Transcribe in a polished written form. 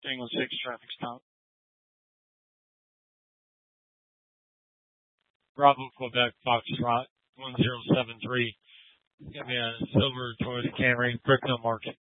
Tango 6 traffic stop. Bravo Quebec Foxtrot 1073. Got me a silver Toyota Camry, Brickmill Market.